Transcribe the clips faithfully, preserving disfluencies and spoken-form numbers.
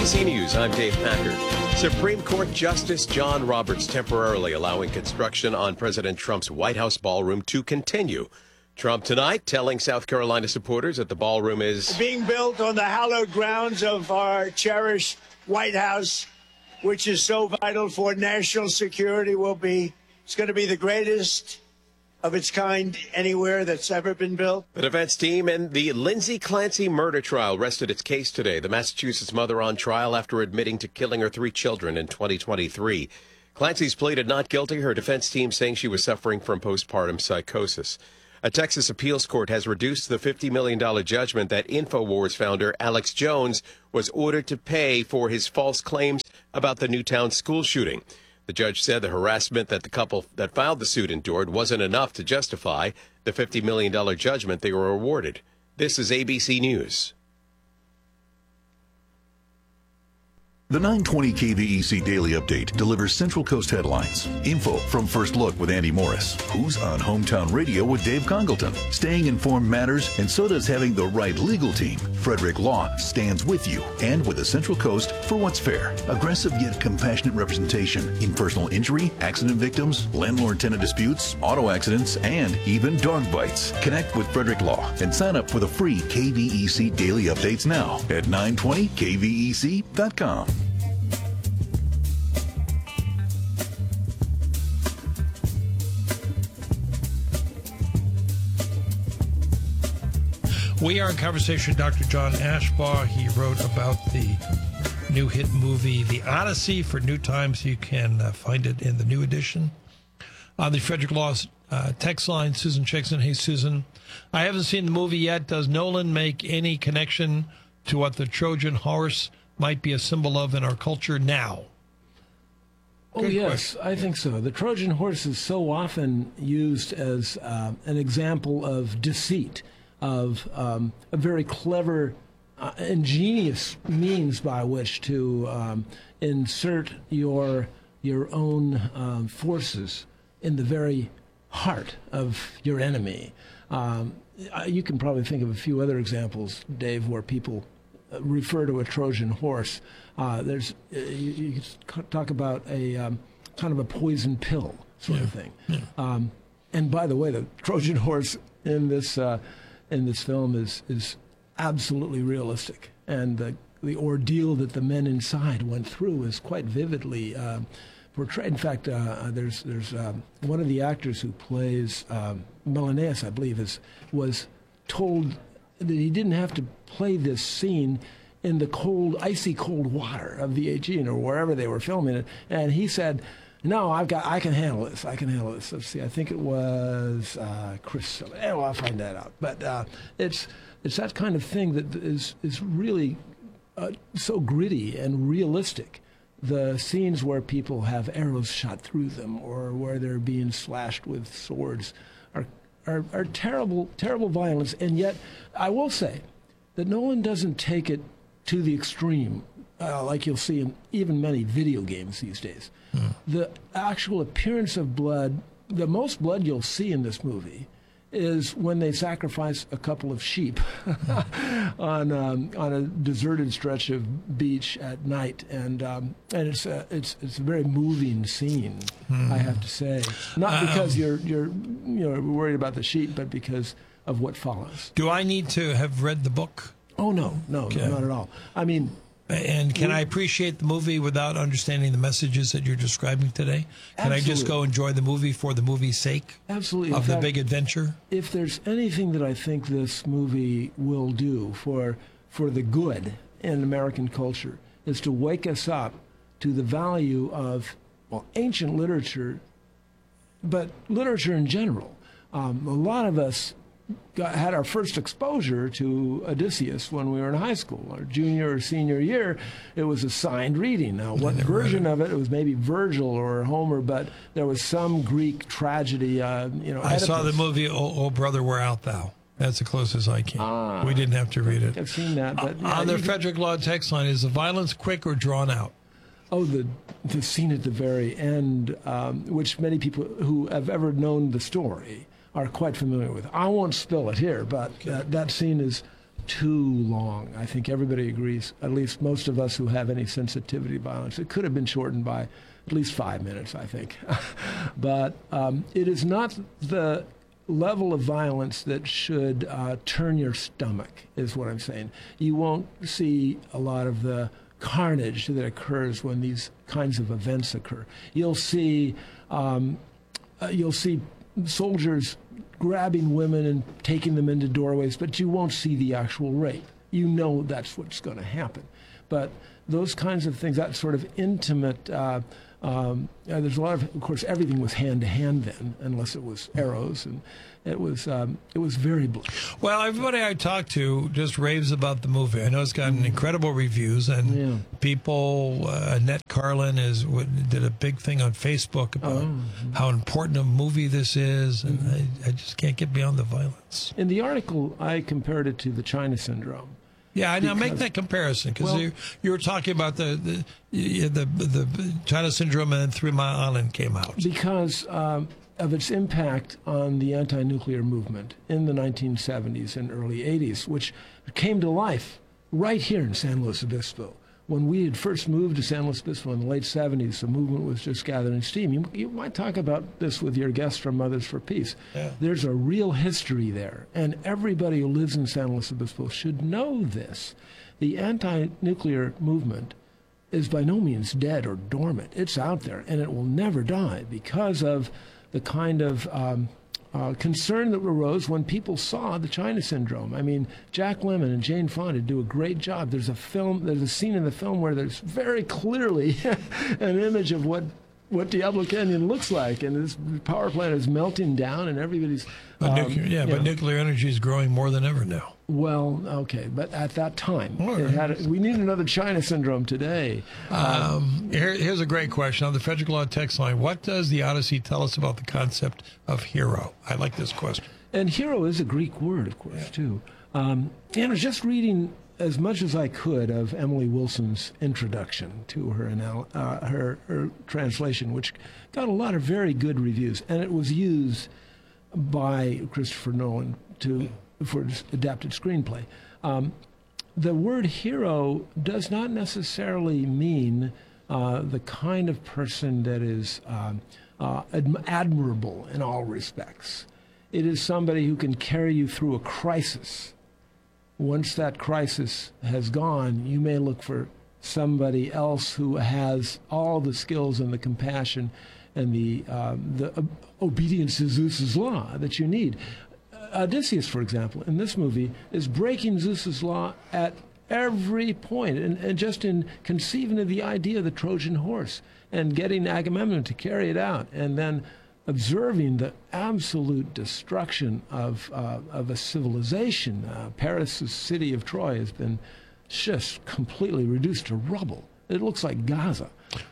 B C News, I'm Dave Packard. Supreme Court Justice John Roberts temporarily allowing construction on President Trump's White House ballroom to continue. Trump tonight telling South Carolina supporters that the ballroom is being built on the hallowed grounds of our cherished White House, which is so vital for national security. Will be, it's going to be the greatest of its kind anywhere that's ever been built. The defense team in the Lindsay Clancy murder trial rested its case today. The Massachusetts mother on trial after admitting to killing her three children in twenty twenty-three. Clancy's pleaded not guilty, her defense team saying she was suffering from postpartum psychosis. A Texas appeals court has reduced the fifty million dollars judgment that InfoWars founder Alex Jones was ordered to pay for his false claims about the Newtown school shooting. The judge said the harassment that the couple that filed the suit endured wasn't enough to justify the fifty million dollars judgment they were awarded. This is A B C News. The nine twenty K V E C Daily Update delivers Central Coast headlines, info from First Look with Andy Morris, who's on Hometown Radio with Dave Congleton. Staying informed matters, and so does having the right legal team. Frederick Law stands with you and with the Central Coast for what's fair. Aggressive yet compassionate representation in personal injury, accident victims, landlord-tenant disputes, auto accidents, and even dog bites. Connect with Frederick Law and sign up for the free K V E C Daily Updates now at nine twenty K V E C dot com. We are in conversation with Doctor John Ashbaugh. He wrote about the new hit movie, The Odyssey, for New Times. You can uh, find it in the new edition. On the Frederick Law's uh, text line, Susan Chickson. Hey, Susan. I haven't seen the movie yet. Does Nolan make any connection to what the Trojan horse might be a symbol of in our culture now? Oh, Good yes, question. I think so. The Trojan horse is so often used as uh, an example of deceit, of um, a very clever, uh, ingenious means by which to um, insert your your own um, forces in the very heart of your enemy. Um, you can probably think of a few other examples, Dave, where people refer to a Trojan horse. Uh, there's uh, you, you could talk about a um, kind of a poison pill sort yeah. of thing. Yeah. Um, and by the way, the Trojan horse in this. Uh, in this film is is absolutely realistic, and the the ordeal that the men inside went through is quite vividly uh, portrayed. In fact, uh, there's there's um, one of the actors who plays um, Menelaus, I believe, is was told that he didn't have to play this scene in the cold, icy cold water of the Aegean or wherever they were filming it, and he said, "No, I've got. I can handle this. I can handle this." Let's see. I think it was uh, Chris. Oh, I'll find that out. But uh, it's it's that kind of thing that is is really uh, so gritty and realistic. The scenes where people have arrows shot through them, or where they're being slashed with swords, are are, are terrible, terrible violence. And yet, I will say that Nolan doesn't take it to the extreme, uh, like you'll see in even many video games these days. Hmm. The actual appearance of blood, the most blood you'll see in this movie is when they sacrifice a couple of sheep on um, on a deserted stretch of beach at night, and um, and it's a, it's it's a very moving scene, hmm. I have to say. Not because um, you're you're you know worried about the sheep, but because of what follows. Do I need to have read the book? Oh no, no, okay. no not at all. I mean. And can I appreciate the movie without understanding the messages that you're describing today? Can Absolutely. I just go enjoy the movie for the movie's sake? Absolutely. Of In the fact, big adventure? If there's anything that I think this movie will do for for the good in American culture, is to wake us up to the value of, well, ancient literature, but literature in general. Um, a lot of us Got, had our first exposure to Odysseus when we were in high school, our junior or senior year. It was a signed reading. Now, what version of it? It was maybe Virgil or Homer, but there was some Greek tragedy. Uh, you know, I Oedipus. saw the movie "Oh, oh Brother, Where Art Thou?" That's the closest I came. Ah, we didn't have to read it. I've seen that. But, yeah, on the Frederick Law text line, is the violence quick or drawn out? Oh, the the scene at the very end, um, which many people who have ever known the story are quite familiar with. I won't spill it here, but okay. that, that scene is too long. I think everybody agrees, at least most of us who have any sensitivity to violence. It could have been shortened by at least five minutes, I think. But um, it is not the level of violence that should uh, turn your stomach, is what I'm saying. You won't see a lot of the carnage that occurs when these kinds of events occur. You'll see, um, uh, you'll see soldiers grabbing women and taking them into doorways, but you won't see the actual rape. You know that's what's going to happen. But those kinds of things, that sort of intimate, uh, um, uh, there's a lot of, of course, everything was hand-to-hand then, unless it was arrows, and it was um, it was very bleak. Well, everybody I talk to just raves about the movie. I know it's gotten incredible reviews, and Yeah. people, uh, Annette Carlin is did a big thing on Facebook about Oh. how important a movie this is, and I, I just can't get beyond the violence. In the article, I compared it to the China Syndrome. Yeah, I now make Because- that comparison because Well- you, you were talking about the the, the the the China Syndrome, and then Three Mile Island came out. Because um, of its impact on the anti-nuclear movement in the nineteen seventies and early eighties, which came to life right here in San Luis Obispo. When we had first moved to San Luis Obispo in the late seventies, the movement was just gathering steam. You, you might talk about this with your guests from Mothers for Peace. Yeah. There's a real history there, and everybody who lives in San Luis Obispo should know this. The anti-nuclear movement is by no means dead or dormant. It's out there, and it will never die because of the kind of um, uh, concern that arose when people saw the China Syndrome. I mean, Jack Lemmon and Jane Fonda do a great job. There's a film, there's a scene in the film where there's very clearly an image of what what Diablo Canyon looks like, and this power plant is melting down, and everybody's But um, nuclear, yeah, you but know, nuclear energy is growing more than ever now. well, okay, but at that time, All it right. had a, we need another China Syndrome today. Um, here, here's a great question on the Frederick Law text line. What does the Odyssey tell us about the concept of hero? I like this question. And hero is a Greek word, of course, too. Um, and I was just reading as much as I could of Emily Wilson's introduction to her, anal- uh, her her translation, which got a lot of very good reviews, and it was used by Christopher Nolan to for his adapted screenplay. Um, the word hero does not necessarily mean uh, the kind of person that is um, uh, ad- admirable in all respects. It is somebody who can carry you through a crisis. Once that crisis has gone, you may look for somebody else who has all the skills and the compassion and the, um, the uh, obedience to Zeus's law that you need. Odysseus, for example, in this movie, is breaking Zeus's law at every point, and, and just in conceiving of the idea of the Trojan horse and getting Agamemnon to carry it out, and then observing the absolute destruction of uh, of a civilization. Uh, Paris' city of Troy has been just completely reduced to rubble. It looks like Gaza.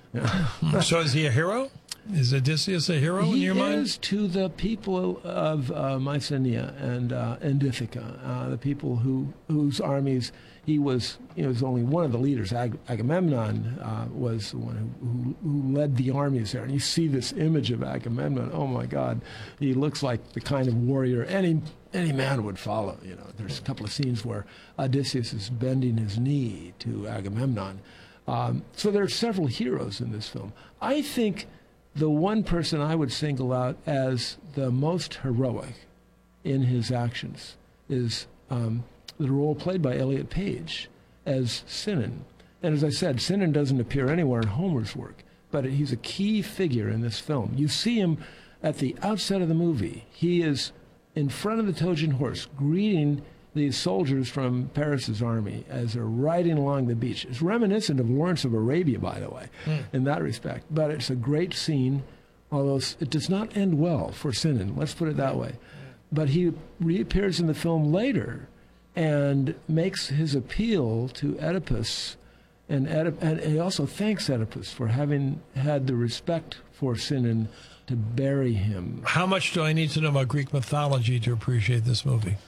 So is he a hero? Is Odysseus a hero in He your mind? is to the people of uh, Mycenae and uh, and Ithaca, uh, the people who whose armies he was. He was only one of the leaders. Ag- Agamemnon uh, was the one who, who, who led the armies there. And you see this image of Agamemnon. Oh my God, he looks like the kind of warrior any any man would follow. You know, there's a couple of scenes where Odysseus is bending his knee to Agamemnon. Um, so there are several heroes in this film. I think the one person I would single out as the most heroic in his actions is um, the role played by Elliot Page as Sinon. And as I said, Sinon doesn't appear anywhere in Homer's work, but he's a key figure in this film. You see him at the outset of the movie. He is in front of the Trojan horse, greeting these soldiers from Paris's army as they're riding along the beach. It's reminiscent of Lawrence of Arabia, by the way, mm. in that respect. But it's a great scene, although it does not end well for Sinon. Let's put it that way. But he reappears in the film later and makes his appeal to Oedipus, and, Oedip- and he also thanks Oedipus for having had the respect for Sinon to bury him. How much do I need to know about Greek mythology to appreciate this movie?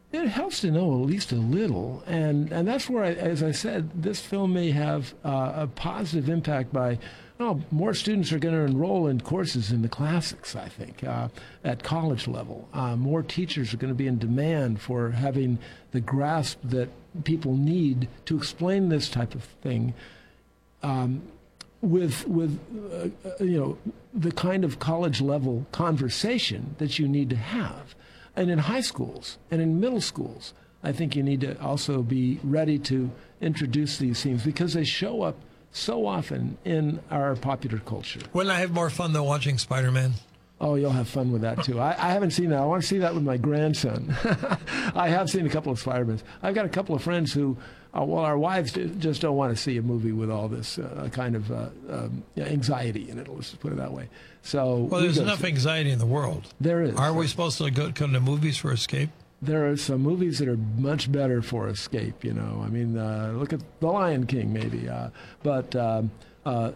it helps to know at least a little, and and that's where, I, as I said, this film may have uh, a positive impact by. Oh, more students are going to enroll in courses in the classics, I think, uh, at college level. Uh, more teachers are going to be in demand for having the grasp that people need to explain this type of thing um, with, with uh, you know, the kind of college level conversation that you need to have. And in high schools and in middle schools, I think you need to also be ready to introduce these themes because they show up so often in our popular culture. Wouldn't I have more fun than watching Spider-Man? Oh, you'll have fun with that, too. I, I haven't seen that. I want to see that with my grandson. I have seen a couple of Spider-Mans. I've got a couple of friends who, uh, well, our wives just don't want to see a movie with all this uh, kind of uh, um, anxiety in it, let's just put it that way. So, well, there's enough anxiety in the world. There is. Aren't we supposed to go come to movies for escape? There are some movies that are much better for escape, you know. I mean, uh, look at The Lion King, maybe. Uh, but um, uh,